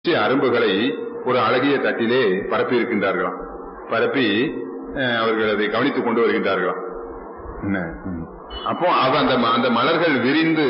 அரும்புகளை ஒரு அழகிய தட்டிலே பரப்பி இருக்கின்றார்களாம். பரப்பி அவர்கள் அதை கவனித்துக் கொண்டு வருகின்றார்களாம். அப்போ அந்த மலர்கள் விரிந்து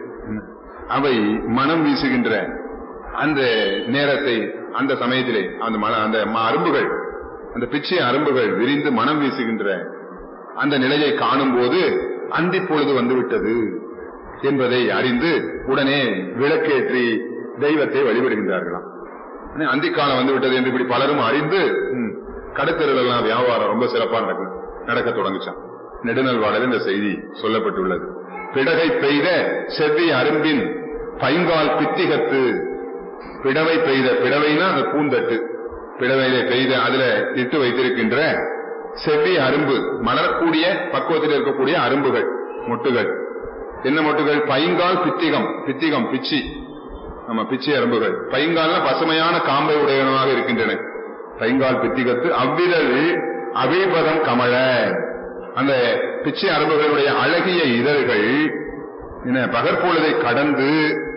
அவை மனம் வீசுகின்ற அந்த நேரத்தை, அந்த சமயத்திலே அந்த அரும்புகள், அந்த பிச்சை அரும்புகள் விரிந்து மனம் வீசுகின்ற அந்த நிலையை காணும் போது அந்தி பொழுது வந்துவிட்டது என்பதை அறிந்து உடனே விளக்கேற்றி தெய்வத்தை வழிபடுகின்றார்களாம். அந்திக்காலம் வந்துவிட்டது என்று இப்படி பலரும் அறிந்து கடத்தெருளெல்லாம் வியாபாரம் ரொம்ப சிறப்பா நடக்க தொடங்குச்சான். நெடுநல்வாடல் இந்த செய்தி சொல்லப்பட்டுள்ளது. பிடகை பெய்த செவ்வி அரும்பின் பைங்கால் பித்திகத்து. பிடவை பெய்த, பிடவைனா அந்த பூந்தட்டு, பிடவையிலே பெய்த அதுல இட்டு வைத்திருக்கின்ற செவ்வி அரும்பு, மலரக்கூடிய பக்குவத்தில் இருக்கக்கூடிய அரும்புகள், மொட்டுகள். என்ன மொட்டுகள்? பைங்கால் பித்திகம். பித்திகம் பிச்சி, நம்ம பிச்சி அரும்புகள். பைங்கால்னா பசுமையான காம்பை உடையவனாக இருக்கின்றன. பைங்கால் பித்திகத்து அவ்விதழ் அவிழ்பதம் கமழ. அந்த பிச்சை அரும்புகளுடைய அழகிய இதழ்கள் பகற்பொழுதை கடந்து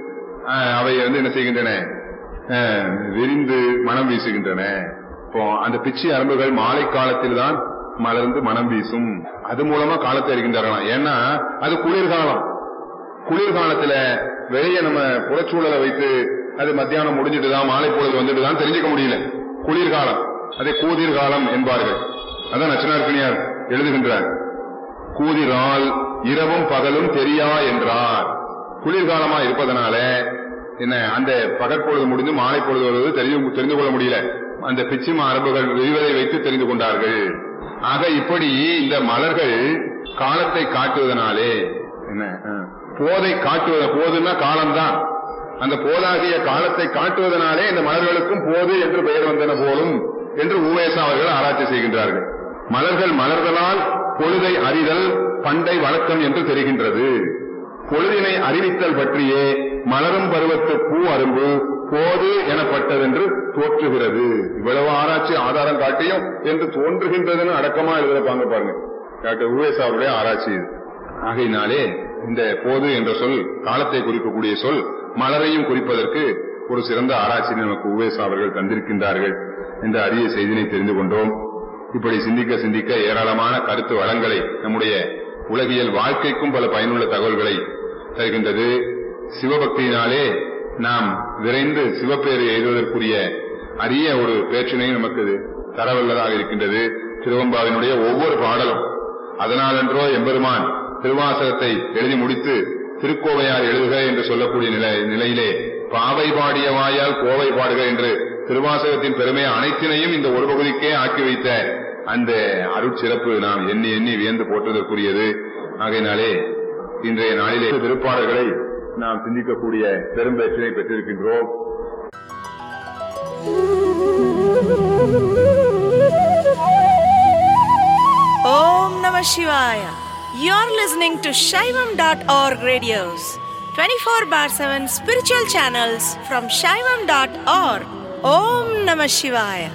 அவை என்ன செய்கின்றன? விரிந்து மனம் வீசுகின்றன. இப்போ அந்த பிச்சை அரும்புகள் மாலை காலத்தில் தான் மலர்ந்து மனம் வீசும். அது மூலமா காலத்தை அறிகின்றார்களாம். ஏன்னா அது குளிர்காலம். குளிர்காலத்துல வெளியே நம்ம புறச்சூழலை வைத்து அது மத்தியானம் முடிஞ்சிட்டுதான் மாலை பொழுது வந்துட்டுதான் தெரிஞ்சுக்க முடியல. குளிர்காலம், அதை கூதிர்காலம் என்பார்கள். அதான் நச்சினார்க்கணியார் எழுதுகின்றார். கூதிரால் இரவும் பகலும் தெரியா என்றார். குளிர்காலமா இருப்பதனால என்ன, அந்த பகற்பொழுது முடிந்து மாலை பொழுது வருவது தெரிந்து கொள்ள முடியல. அந்த பிச்சி மரபுகள் விரிவதை வைத்து தெரிந்து கொண்டார்கள். ஆக இப்படி இந்த மலர்கள் காலத்தை காட்டுவதனாலே என்ன, போதை காட்டுவத, போதுன்னா காலம்தான், அந்த போதாகிய காலத்தை காட்டுவதனாலே இந்த மலர்களுக்கும் போது என்று பெயர் வந்தன போலும் என்று உவேசா அவர்கள் ஆராய்ச்சி செய்கின்றார்கள். மலர்கள் மலர்களால் பொழுதை அறிதல் பண்டை வழக்கம் என்று தெரிகின்றது. பொழுதினை அறிவித்தல் பற்றியே மலரும் பருவத்து பூ அரும்பு போது எனப்பட்டதென்று தோற்றுகிறது. இவ்வளவு ஆராய்ச்சி ஆதாரம் காட்டியும் என்று தோன்றுகின்றதுன்னு அடக்கமா எழுதுறப்பாங்க பாருங்க, டாக்டர் உவேசா அவருடைய ஆராய்ச்சி இது. ஆகையினாலே இந்த போது என்ற சொல் காலத்தை குறிக்கக்கூடிய சொல், மலரையும் குறிப்பதற்கு ஒரு சிறந்த ஆராய்ச்சி நமக்கு உவேசா அவர்கள் தந்திருக்கின்றார்கள் என்ற அரிய செய்தியை தெரிந்து கொண்டோம். இப்படி சிந்திக்க சிந்திக்க ஏராளமான கருத்து வளங்களை, நம்முடைய உலகியல் வாழ்க்கைக்கும் பல பயனுள்ள தகவல்களை தருகின்றது. சிவபக்தியினாலே நாம் விரைந்து சிவப்பேறு எழுதுவதற்குரிய அரிய ஒரு பேச்சினை நமக்கு தரவல்லதாக இருக்கின்றது. திருவம்பாவினுடைய ஒவ்வொரு பாடலும், அதனாலன்றோ எம்பெருமான் திருவாசகத்தை எழுதி முடித்து திருக்கோவையார் எழுதுக என்று சொல்லக்கூடிய நிலையிலே பாவை பாடிய வாயால் கோவை பாடுக என்று திருவாசகத்தின் பெருமை அனைத்தினையும் இந்த ஒரு பகுதிக்கே ஆக்கி வைத்த அந்த அருட்சிறப்பு நாம் எண்ணி எண்ணி வியந்து போற்றுவதற்குரியது. ஆகையினாலே இன்றைய நாளிலே திருப்பாடல்களை நாம் சிந்திக்கக்கூடிய பெரும்பேற்றினை பெற்றிருக்கின்றோம். ஓம் நம சிவாய. You're listening to Shaivam.org radios, 24/7 spiritual channels from Shaivam.org. Om Namah Shivaya.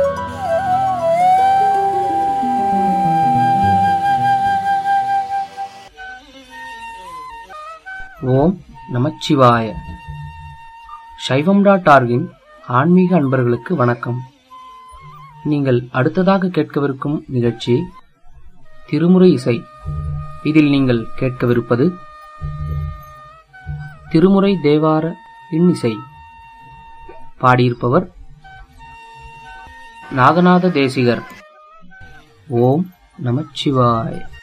ஓம் நமச்சிவாய. சைவம்.org-இன் ஆன்மீக அன்பர்களுக்கு வணக்கம். நீங்கள் அடுத்ததாக கேட்கவிருக்கும் நிகழ்ச்சி திருமுறை இசை. இதில் நீங்கள் கேட்கவிருப்பது திருமுறை தேவார இன்னிசை. பாடியிருப்பவர் நாகநாத தேசிகர். ஓம் நமச்சிவாய.